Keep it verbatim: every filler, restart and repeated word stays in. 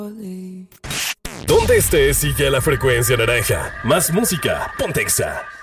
Donde estés, sigue la frecuencia naranja. Más música, Pontexa.